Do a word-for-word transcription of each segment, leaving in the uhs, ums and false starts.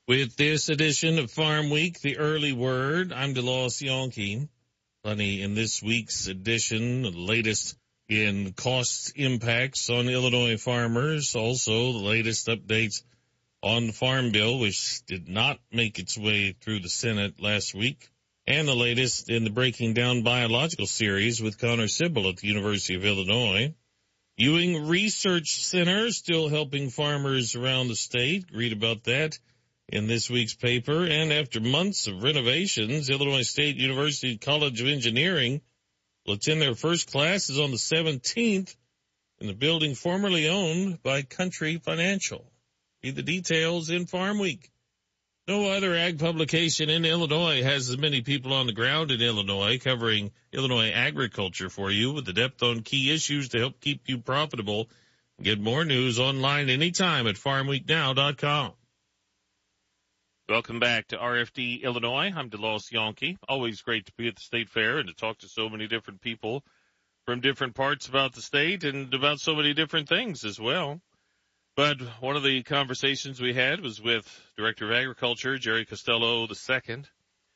With this edition of Farm Week, the early word, I'm DeLoss Yonke. Plenty in this week's edition, the latest in cost impacts on Illinois farmers. Also, the latest updates on the Farm Bill, which did not make its way through the Senate last week. And the latest in the Breaking Down Biological series with Connor Sibbel at the University of Illinois. Ewing Research Center still helping farmers around the state. Read about that in this week's paper. And after months of renovations, Illinois State University College of Engineering will attend their first classes on the seventeenth in the building formerly owned by Country Financial. Read the details in Farm Week. No other ag publication in Illinois has as many people on the ground in Illinois covering Illinois agriculture for you with the depth on key issues to help keep you profitable. Get more news online anytime at farm week now dot com. Welcome back to R F D Illinois. I'm DeLoss Yonke. Always great to be at the State Fair and to talk to so many different people from different parts about the state and about so many different things as well. But one of the conversations we had was with Director of Agriculture, Jerry Costello the second.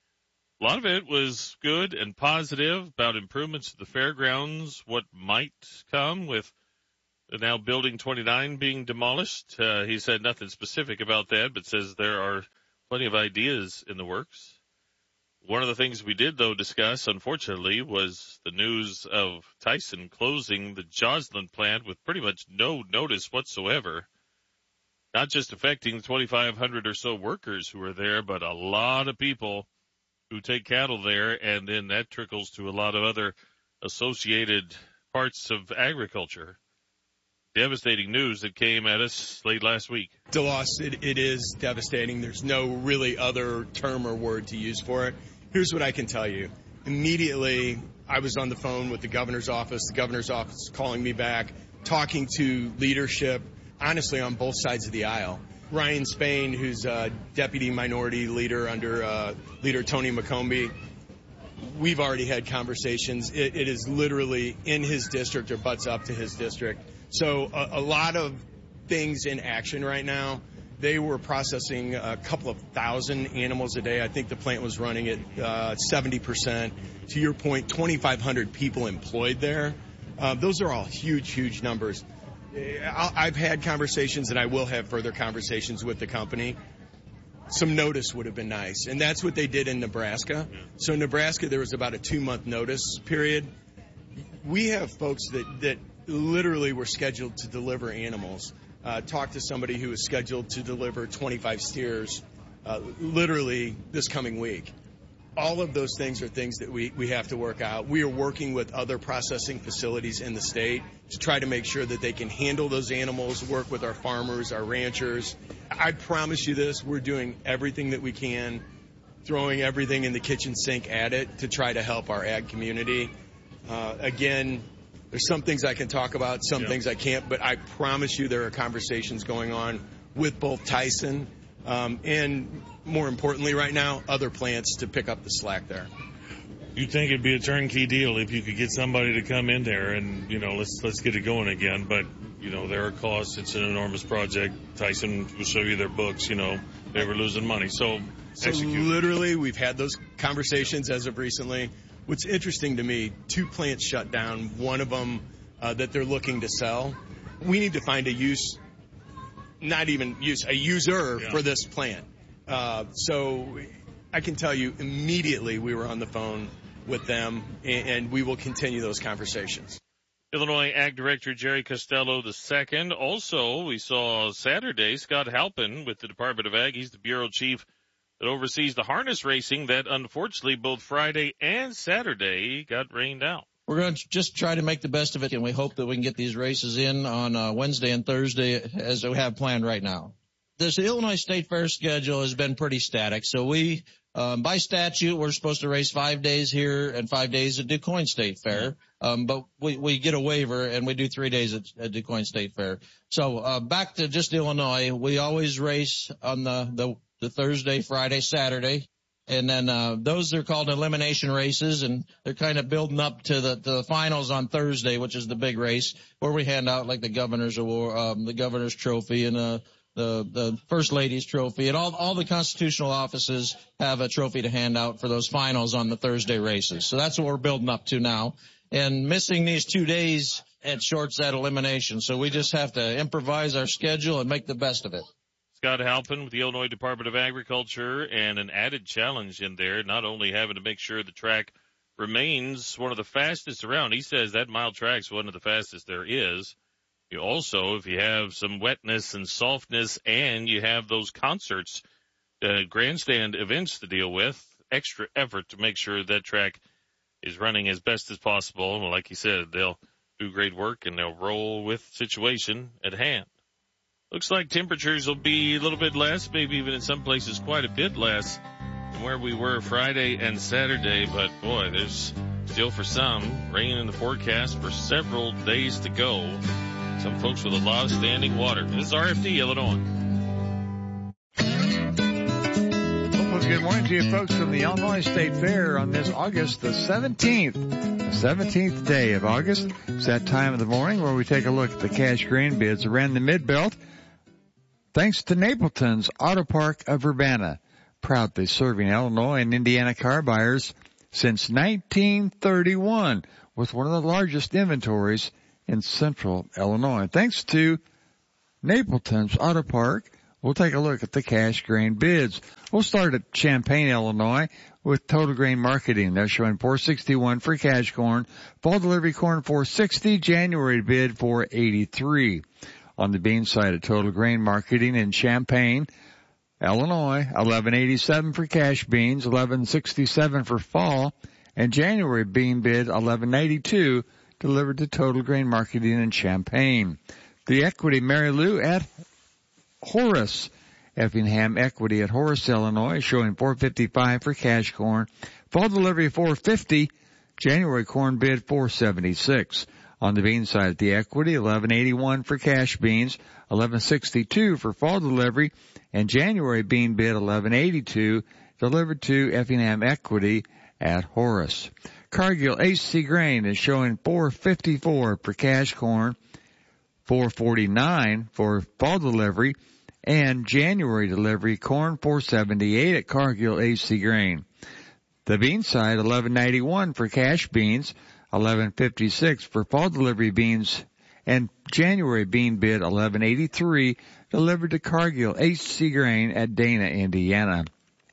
A lot of it was good and positive about improvements to the fairgrounds, what might come with now Building twenty-nine being demolished. Uh, he said nothing specific about that, but says there are plenty of ideas in the works. One of the things we did, though, discuss, unfortunately, was the news of Tyson closing the Joslyn plant with pretty much no notice whatsoever. Not just affecting the twenty-five hundred or so workers who are there, but a lot of people who take cattle there, and then that trickles to a lot of other associated parts of agriculture. Devastating news that came at us late last week. DeLoss, it, it is devastating. There's no really other term or word to use for it. Here's what I can tell you. Immediately, I was on the phone with the governor's office, the governor's office calling me back, talking to leadership, honestly, on both sides of the aisle. Ryan Spain, who's a deputy minority leader under uh, Leader Tony McCombie, we've already had conversations. It, it is literally in his district or butts up to his district. So a, a lot of things in action right now. They were processing a couple of thousand animals a day. I think the plant was running at uh, seventy percent. To your point, twenty-five hundred people employed there. Uh, those are all huge, huge numbers. I'll, I've had conversations, and I will have further conversations with the company. Some notice would have been nice, and that's what they did in Nebraska. So Nebraska, there was about a two-month notice period. We have folks that, that literally were scheduled to deliver animals. Uh, talked to somebody who was scheduled to deliver twenty-five steers uh, literally this coming week. All of those things are things that we, we have to work out. We are working with other processing facilities in the state to try to make sure that they can handle those animals, work with our farmers, our ranchers. I promise you this, we're doing everything that we can, throwing everything in the kitchen sink at it to try to help our ag community. Uh, again, there's some things I can talk about, some yep. things I can't, but I promise you there are conversations going on with both Tyson um, and, more importantly right now, other plants to pick up the slack there. You think it'd be a turnkey deal if you could get somebody to come in there and, you know, let's let's get it going again. But, you know, there are costs. It's an enormous project. Tyson will show you their books, you know, they were losing money. So, so execute. Literally, we've had those conversations as of recently. What's interesting to me, two plants shut down, one of them uh, that they're looking to sell. We need to find a use, not even use, a user yeah. for this plant. Uh, so I can tell you immediately we were on the phone with them, and, and we will continue those conversations. Illinois Ag Director Jerry Costello the second. Also, we saw Saturday Scott Halpin with the Department of Ag. He's the Bureau Chief that oversees the harness racing that unfortunately both Friday and Saturday got rained out. We're going to just try to make the best of it, and we hope that we can get these races in on uh, Wednesday and Thursday as we have planned right now. This Illinois State Fair schedule has been pretty static, so we, um, by statute, we're supposed to race five days here and five days at DuQuoin State Fair, um, but we, we get a waiver and we do three days at, at DuQuoin State Fair. So uh, back to just Illinois, we always race on the, the the Thursday, Friday, Saturday. And then, uh, those are called elimination races, and they're kind of building up to the, to the finals on Thursday, which is the big race where we hand out like the governor's award, um, the governor's trophy and a, the, the First Lady's trophy, and all, all the constitutional offices have a trophy to hand out for those finals on the Thursday races. So that's what we're building up to now. And missing these two days at shorts that elimination. So we just have to improvise our schedule and make the best of it. Scott Halpin with the Illinois Department of Agriculture, and an added challenge in there, not only having to make sure the track remains one of the fastest around. He says that mile track's one of the fastest there is. You also, if you have some wetness and softness and you have those concerts, uh, grandstand events to deal with, extra effort to make sure that track is running as best as possible. And like you said, they'll do great work and they'll roll with situation at hand. Looks like temperatures will be a little bit less, maybe even in some places quite a bit less than where we were Friday and Saturday. But boy, there's still for some rain in the forecast for several days to go. Some folks with a lot of standing water. This is R F D, Illinois. Well, good morning to you folks from the Illinois State Fair on this August the seventeenth. The seventeenth day of August. It's that time of the morning where we take a look at the cash grain bids around the Mid-Belt. Thanks to Napleton's Auto Park of Urbana, proudly serving Illinois and Indiana car buyers since nineteen thirty-one with one of the largest inventories in central Illinois. Thanks to Napleton's Auto Park, we'll take a look at the cash grain bids. We'll start at Champaign, Illinois with Total Grain Marketing. They're showing four sixty-one for cash corn. Fall delivery corn four sixty. January bid four eighty-three. On the bean side of Total Grain Marketing in Champaign, Illinois, eleven eighty-seven for cash beans, eleven sixty-seven for fall, and January bean bid eleven ninety-two delivered to Total Grain Marketing in Champaign. The Equity Mary Lou at Horace, Effingham Equity at Horace, Illinois, showing four fifty-five for cash corn, fall delivery four fifty, January corn bid four seventy-six. On the bean side, the Equity, eleven eighty-one for cash beans, eleven sixty-two for fall delivery, and January bean bid eleven eighty-two, delivered to Effingham Equity at Horace. Cargill H C Grain is showing four fifty-four for cash corn, four forty-nine for fall delivery, and January delivery corn four seventy-eight at Cargill H C Grain. The bean side, eleven ninety-one for cash beans, eleven fifty-six for fall delivery beans, and January bean bid eleven eighty-three delivered to Cargill H C Grain at Dana, Indiana.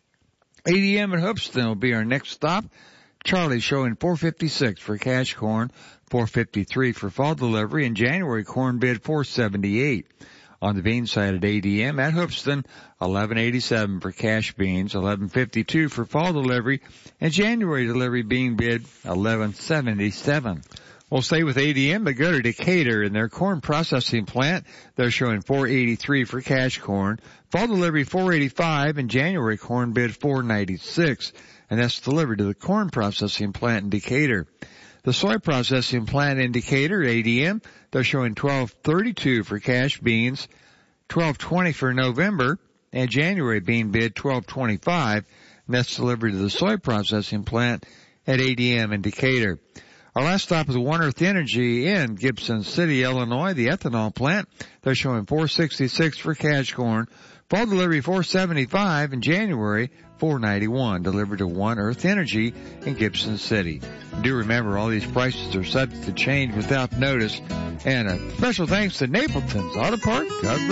A D M at Hoopston will be our next stop. Charlie showing four fifty-six for cash corn, four fifty-three for fall delivery, and January corn bid four seventy-eight. On the bean side at A D M at Hoopston, eleven eighty-seven for cash beans, eleven fifty-two for fall delivery, and January delivery bean bid eleven seventy-seven. We'll stay with A D M, but go to Decatur in their corn processing plant. They're showing four eighty-three for cash corn, fall delivery four eighty-five, and January corn bid four ninety-six, and that's delivered to the corn processing plant in Decatur. The soy processing plant in Decatur, A D M, they're showing twelve thirty-two for cash beans, twelve twenty for November, and January bean bid twelve twenty-five, and that's delivered to the soy processing plant at A D M in Decatur. Our last stop is One Earth Energy in Gibson City, Illinois, the ethanol plant. They're showing four sixty-six for cash corn, fall delivery four seventy-five, and January four ninety-one, delivered to One Earth Energy in Gibson City. Do remember, all these prices are subject to change without notice. And a special thanks to Napleton's Auto Park of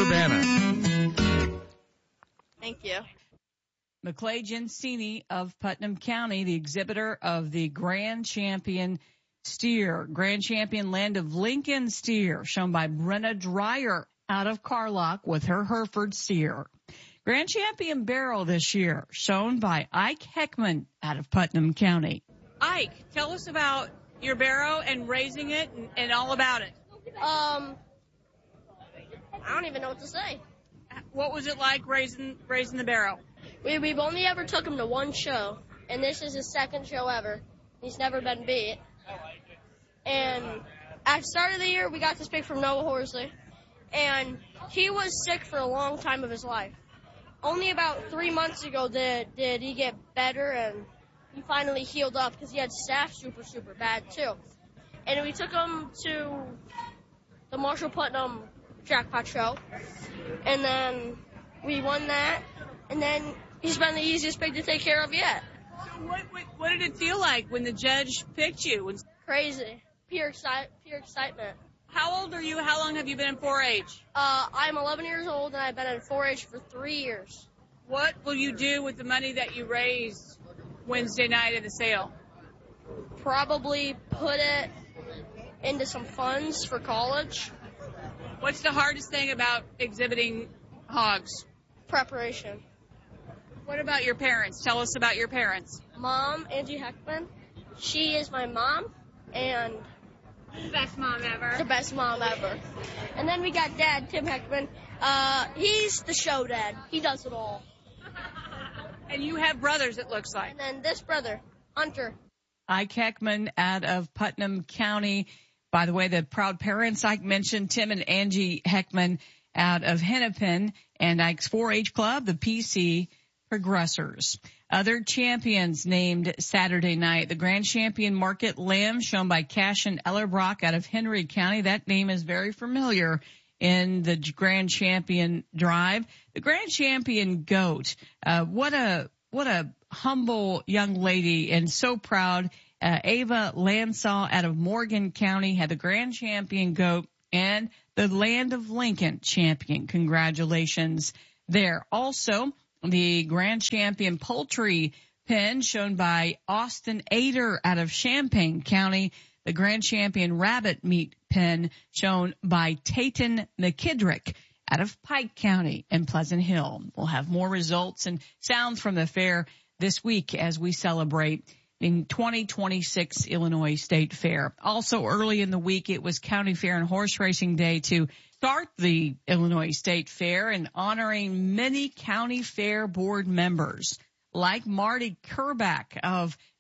Urbana. Thank you. McClay Gensini of Putnam County, the exhibitor of the Grand Champion steer, Grand Champion Land of Lincoln steer, shown by Brenna Dreyer out of Carlock with her Hereford steer. Grand Champion barrel this year, shown by Ike Heckman out of Putnam County. Ike, tell us about your barrow and raising it and, and all about it. Um, I don't even know what to say. What was it like raising raising the barrow? We, we've only ever took him to one show, and this is his second show ever. He's never been beat. And at the start of the year, we got this pick from Noah Horsley, and he was sick for a long time of his life. Only about three months ago did, did he get better, and he finally healed up because he had staph super, super bad, too. And we took him to the Marshall Putnam jackpot show. And then we won that. And then he's been the easiest pig to take care of yet. What, what, what did it feel like when the judge picked you? Crazy. Pure, exci- pure excitement. How old are you? How long have you been in four H? Uh, I'm eleven years old, and I've been in four H for three years. What will you do with the money that you raised Wednesday night in the sale? Probably put it into some funds for college. What's the hardest thing about exhibiting hogs? Preparation. What about your parents? Tell us about your parents. Mom, Angie Heckman. She is my mom, and The best mom ever. the best mom ever. And then we got Dad, Tim Heckman. Uh, he's the show dad. He does it all. And you have brothers, it looks like. And then this brother, Hunter. Ike Heckman out of Putnam County. By the way, the proud parents Ike mentioned, Tim and Angie Heckman out of Hennepin, and Ike's four H club, the P C Progressors. Other champions named Saturday night, the Grand Champion Market Lamb shown by Cashin Ellerbrock out of Henry County. That name is very familiar in the Grand Champion Drive. The Grand Champion Goat, uh, what a, what a humble young lady and so proud. Uh, Ava Lansaw out of Morgan County had the Grand Champion Goat and the Land of Lincoln Champion. Congratulations there. Also, the Grand Champion Poultry Pen shown by Austin Ader out of Champaign County. The Grand Champion Rabbit Meat Pen shown by Tayton McKidrick out of Pike County and Pleasant Hill. We'll have more results and sounds from the fair this week as we celebrate in twenty twenty-six Illinois State Fair. Also early in the week, it was County Fair and Horse Racing Day to start the Illinois State Fair and honoring many county fair board members like Marty Kerback of